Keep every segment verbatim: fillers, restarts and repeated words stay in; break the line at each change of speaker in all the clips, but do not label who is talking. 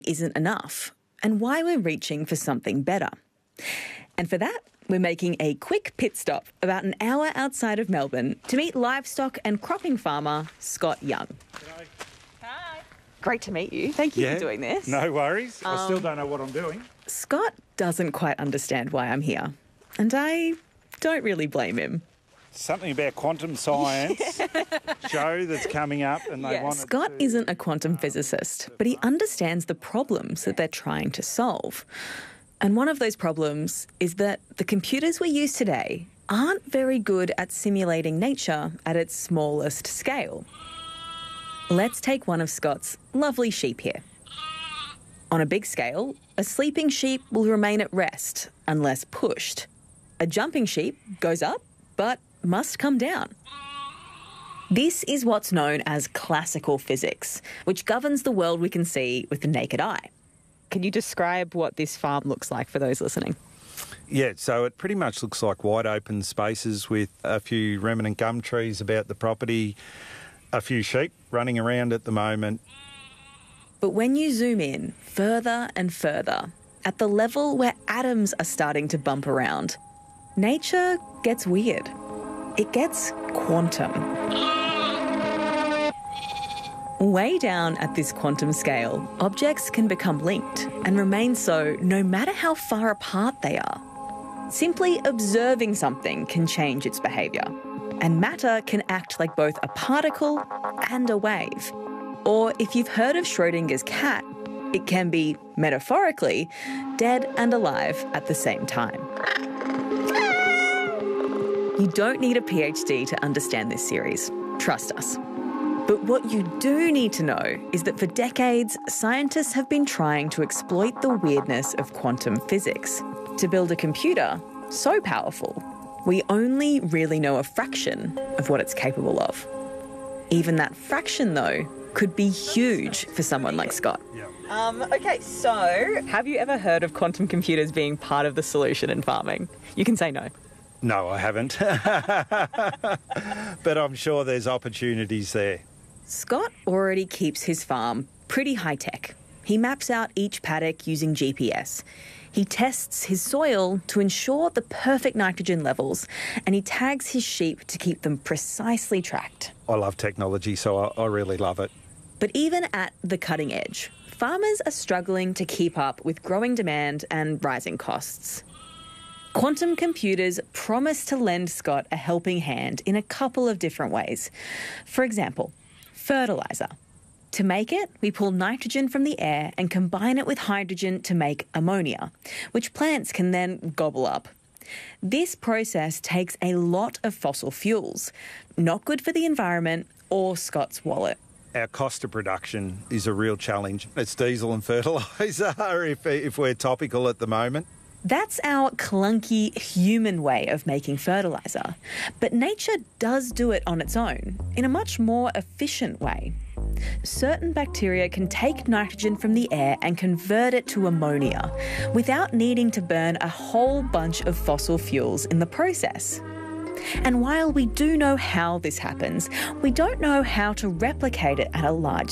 isn't enough and why we're reaching for something better. And for that, we're making a quick pit stop about an hour outside of Melbourne to meet livestock and cropping farmer Scott Young.
G'day.
Hi. Great to meet you. Thank you
Yeah,
for doing this.
No worries.
Um,
I still don't know what I'm doing.
Scott doesn't quite understand why I'm here, and I don't really blame him.
Something about quantum science show that's coming up, and they
Yeah.
want
Scott
to...
isn't a quantum physicist, but he understands the problems that they're trying to solve. And one of those problems is that the computers we use today aren't very good at simulating nature at its smallest scale. Let's take one of Scott's lovely sheep here. On a big scale, a sleeping sheep will remain at rest unless pushed. A jumping sheep goes up, but must come down. This is what's known as classical physics, which governs the world we can see with the naked eye. Can you describe what this farm looks like for those listening?
Yeah, so it pretty much looks like wide open spaces with a few remnant gum trees about the property, a few sheep running around at the moment.
But when you zoom in further and further, at the level where atoms are starting to bump around, nature gets weird. It gets quantum. Way down at this quantum scale, objects can become linked and remain so no matter how far apart they are. Simply observing something can change its behaviour, and matter can act like both a particle and a wave. Or if you've heard of Schrödinger's cat, it can be, metaphorically, dead and alive at the same time. You don't need a PhD to understand this series. Trust us. But what you do need to know is that for decades, scientists have been trying to exploit the weirdness of quantum physics to build a computer so powerful, we only really know a fraction of what it's capable of. Even that fraction, though, could be huge for someone like Scott.
Yeah.
Um, okay, so have you ever heard of quantum computers being part of the solution in farming? You can say no.
No, I haven't. But I'm sure there's opportunities there.
Scott already keeps his farm pretty high-tech. He maps out each paddock using G P S. He tests his soil to ensure the perfect nitrogen levels, and he tags his sheep to keep them precisely tracked.
I love technology, so I, I really love it.
But even at the cutting edge, farmers are struggling to keep up with growing demand and rising costs. Quantum computers promise to lend Scott a helping hand in a couple of different ways. For example, fertiliser. To make it, we pull nitrogen from the air and combine it with hydrogen to make ammonia, which plants can then gobble up. This process takes a lot of fossil fuels, not good for the environment or Scott's wallet.
Our cost of production is a real challenge. It's diesel and fertiliser if, if we're topical at the moment.
That's our clunky human way of making fertiliser. But nature does do it on its own, in a much more efficient way. Certain bacteria can take nitrogen from the air and convert it to ammonia without needing to burn a whole bunch of fossil fuels in the process. And while we do know how this happens, we don't know how to replicate it at a large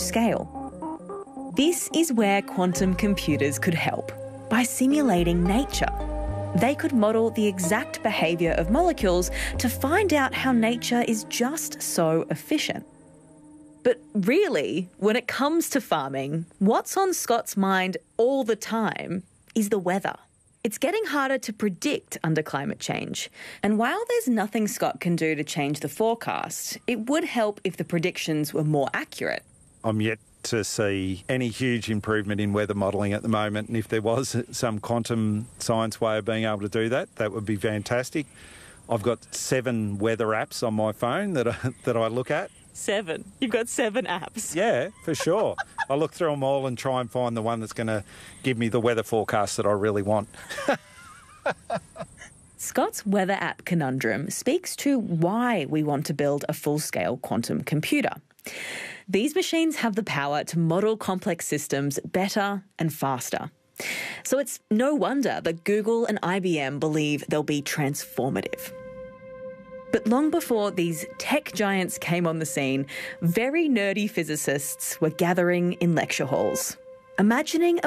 scale. This is where quantum computers could help. By simulating nature. They could model the exact behaviour of molecules to find out how nature is just so efficient. But really, when it comes to farming, what's on Scott's mind all the time is the weather. It's getting harder to predict under climate change. And while there's nothing Scott can do to change the forecast, it would help if the predictions were more accurate.
I'm yet to see any huge improvement in weather modelling at the moment, and if there was some quantum science way of being able to do that, that would be fantastic. I've got seven weather apps on my phone that I, that I look at.
Seven? You've got seven apps?
Yeah, for sure. I look through them all and try and find the one that's going to give me the weather forecast that I really want.
Scott's weather app conundrum speaks to why we want to build a full-scale quantum computer. These machines have the power to model complex systems better and faster. So it's no wonder that Google and I B M believe they'll be transformative. But long before these tech giants came on the scene, very nerdy physicists were gathering in lecture halls. imagining